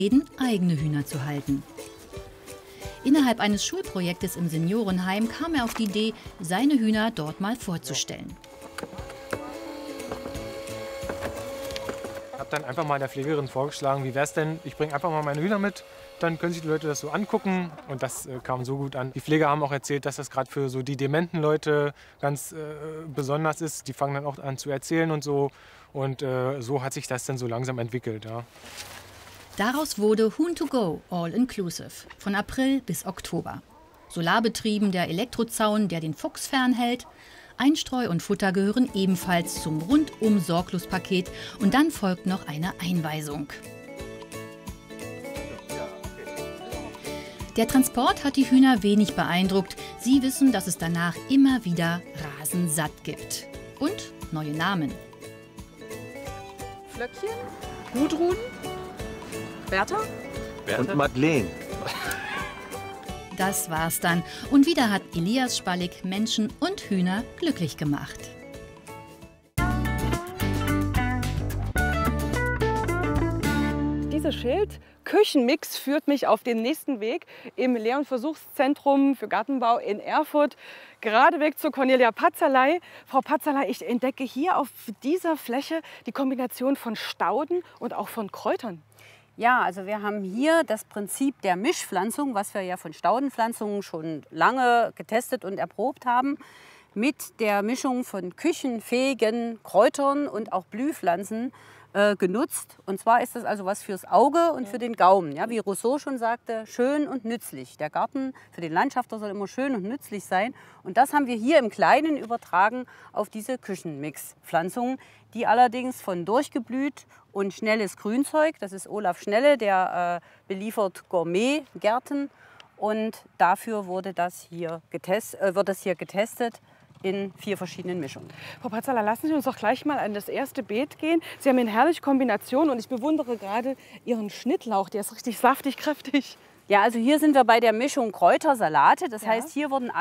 eigene Hühner zu halten. Innerhalb eines Schulprojektes im Seniorenheim kam er auf die Idee, seine Hühner dort mal vorzustellen. Ich habe dann einfach mal der Pflegerin vorgeschlagen, wie wäre es denn, ich bringe einfach mal meine Hühner mit, dann können sich die Leute das so angucken und das kam so gut an. Die Pfleger haben auch erzählt, dass das gerade für so die dementen Leute ganz besonders ist. Die fangen dann auch an zu erzählen und so so hat sich das dann so langsam entwickelt. Ja. Daraus wurde Huhn to Go All Inclusive von April bis Oktober. Solarbetrieben der Elektrozaun, der den Fuchs fernhält. Einstreu und Futter gehören ebenfalls zum Rundum-Sorglos-Paket und dann folgt noch eine Einweisung. Der Transport hat die Hühner wenig beeindruckt. Sie wissen, dass es danach immer wieder rasensatt gibt. Und neue Namen. Flöckchen, Gudrun, Bertha und Madeleine. Das war's dann. Und wieder hat Elias Spallig Menschen und Hühner glücklich gemacht. Dieses Schild Küchenmix führt mich auf den nächsten Weg im Lehr- und Versuchszentrum für Gartenbau in Erfurt. Geradeweg zur Cornelia Patzerlei. Frau Patzerlei, ich entdecke hier auf dieser Fläche die Kombination von Stauden und auch von Kräutern. Ja, also wir haben hier das Prinzip der Mischpflanzung, was wir ja von Staudenpflanzungen schon lange getestet und erprobt haben, mit der Mischung von küchenfähigen Kräutern und auch Blühpflanzen genutzt. Und zwar ist das also was fürs Auge und für den Gaumen. Ja, wie Rousseau schon sagte, schön und nützlich. Der Garten für den Landschafter soll immer schön und nützlich sein. Und das haben wir hier im Kleinen übertragen auf diese Küchenmix-Pflanzungen, die allerdings von durchgeblüht und schnelles Grünzeug, das ist Olaf Schnelle, der beliefert Gourmet-Gärten. Und dafür wird das hier getestet in 4 verschiedenen Mischungen. Frau Patzerlei, lassen Sie uns doch gleich mal an das erste Beet gehen. Sie haben eine herrliche Kombination und ich bewundere gerade Ihren Schnittlauch. Der ist richtig saftig, kräftig. Ja, also hier sind wir bei der Mischung Kräutersalate. Das heißt, hier wurden